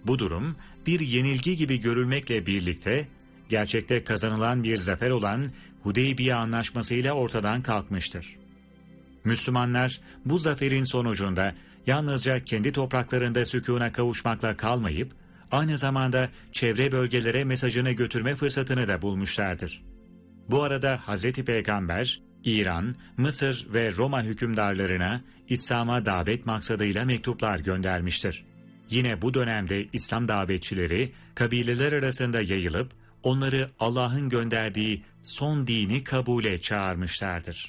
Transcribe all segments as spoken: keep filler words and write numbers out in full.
Bu durum bir yenilgi gibi görülmekle birlikte gerçekte kazanılan bir zafer olan Hudeybiye Anlaşması'yla ortadan kalkmıştır. Müslümanlar bu zaferin sonucunda yalnızca kendi topraklarında sükûna kavuşmakla kalmayıp aynı zamanda çevre bölgelere mesajını götürme fırsatını da bulmuşlardır. Bu arada Hazreti Peygamber İran, Mısır ve Roma hükümdarlarına İslam'a davet maksadıyla mektuplar göndermiştir. Yine bu dönemde İslam davetçileri kabileler arasında yayılıp onları Allah'ın gönderdiği son dini kabule çağırmışlardır.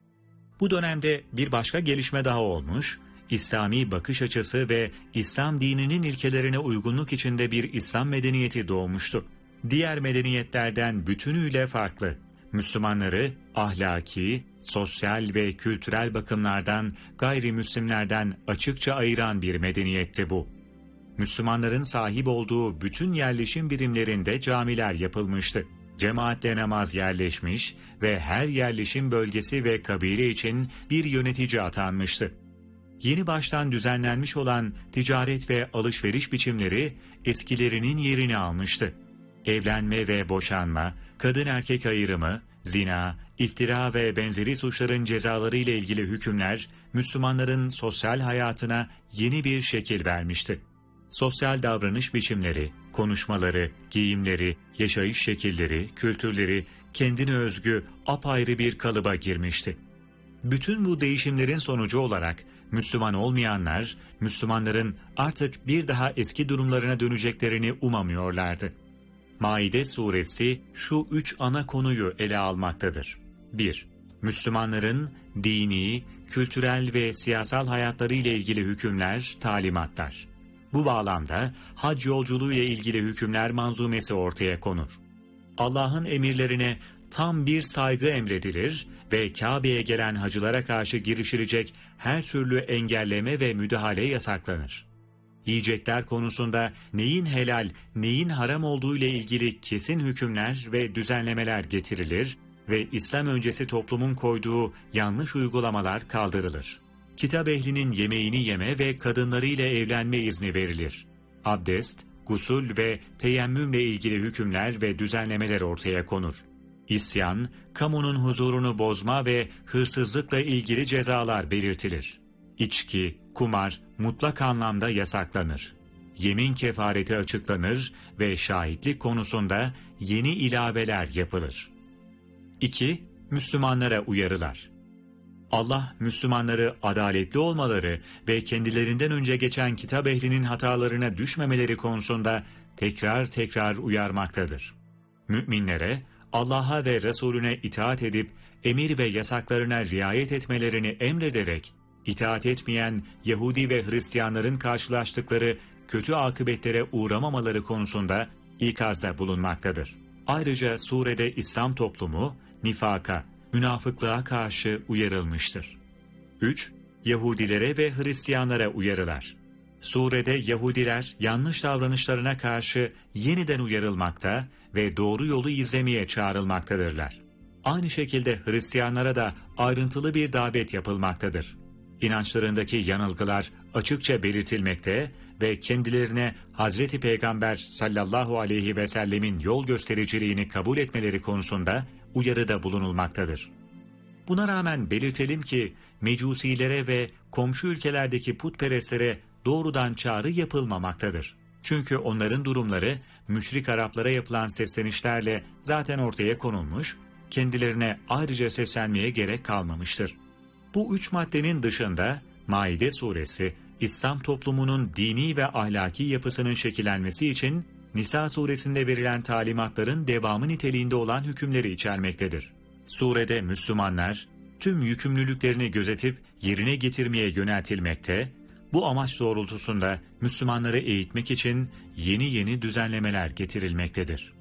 Bu dönemde bir başka gelişme daha olmuş, İslami bakış açısı ve İslam dininin ilkelerine uygunluk içinde bir İslam medeniyeti doğmuştu. Diğer medeniyetlerden bütünüyle farklı, Müslümanları ahlaki, sosyal ve kültürel bakımlardan gayrimüslimlerden açıkça ayıran bir medeniyetti bu. Müslümanların sahip olduğu bütün yerleşim birimlerinde camiler yapılmıştı. Cemaatle namaz yerleşmiş ve her yerleşim bölgesi ve kabile için bir yönetici atanmıştı. Yeni baştan düzenlenmiş olan ticaret ve alışveriş biçimleri eskilerinin yerini almıştı. Evlenme ve boşanma, kadın erkek ayrımı, zina, iftira ve benzeri suçların cezaları ile ilgili hükümler Müslümanların sosyal hayatına yeni bir şekil vermişti. Sosyal davranış biçimleri, konuşmaları, giyimleri, yaşayış şekilleri, kültürleri kendine özgü apayrı bir kalıba girmişti. Bütün bu değişimlerin sonucu olarak Müslüman olmayanlar, Müslümanların artık bir daha eski durumlarına döneceklerini umamıyorlardı. Maide suresi şu üç ana konuyu ele almaktadır. bir Müslümanların dini, kültürel ve siyasal hayatları ile ilgili hükümler, talimatlar. Bu bağlamda hac yolculuğu ile ilgili hükümler manzumesi ortaya konur. Allah'ın emirlerine tam bir saygı emredilir ve Kabe'ye gelen hacılara karşı girişilecek her türlü engelleme ve müdahale yasaklanır. Yiyecekler konusunda neyin helal, neyin haram olduğu ile ilgili kesin hükümler ve düzenlemeler getirilir ve İslam öncesi toplumun koyduğu yanlış uygulamalar kaldırılır. Kitap ehlinin yemeğini yeme ve kadınlarıyla evlenme izni verilir. Abdest, gusül ve teyemmümle ilgili hükümler ve düzenlemeler ortaya konur. İsyan, kamunun huzurunu bozma ve hırsızlıkla ilgili cezalar belirtilir. İçki, kumar mutlak anlamda yasaklanır. Yemin kefareti açıklanır ve şahitlik konusunda yeni ilaveler yapılır. iki Müslümanlara uyarılar. Allah, Müslümanları adaletli olmaları ve kendilerinden önce geçen kitap ehlinin hatalarına düşmemeleri konusunda tekrar tekrar uyarmaktadır. Müminlere, Allah'a ve Resulüne itaat edip emir ve yasaklarına riayet etmelerini emrederek, itaat etmeyen Yahudi ve Hristiyanların karşılaştıkları kötü akıbetlere uğramamaları konusunda ikazda bulunmaktadır. Ayrıca surede İslam toplumu, nifaka, münafıklığa karşı uyarılmıştır. üç Yahudilere ve Hristiyanlara uyarılar. Surede Yahudiler yanlış davranışlarına karşı yeniden uyarılmakta ve doğru yolu izlemeye çağrılmaktadırlar. Aynı şekilde Hristiyanlara da ayrıntılı bir davet yapılmaktadır. İnançlarındaki yanılgılar açıkça belirtilmekte ve kendilerine Hazreti Peygamber sallallahu aleyhi ve sellemin yol göstericiliğini kabul etmeleri konusunda uyarıda bulunulmaktadır. Buna rağmen belirtelim ki mecusilere ve komşu ülkelerdeki putperestlere doğrudan çağrı yapılmamaktadır. Çünkü onların durumları müşrik Araplara yapılan seslenişlerle zaten ortaya konulmuş, kendilerine ayrıca seslenmeye gerek kalmamıştır. Bu üç maddenin dışında Maide suresi, İslam toplumunun dini ve ahlaki yapısının şekillenmesi için Nisa suresinde verilen talimatların devamı niteliğinde olan hükümleri içermektedir. Surede Müslümanlar tüm yükümlülüklerini gözetip yerine getirmeye yöneltilmekte, bu amaç doğrultusunda Müslümanları eğitmek için yeni yeni düzenlemeler getirilmektedir.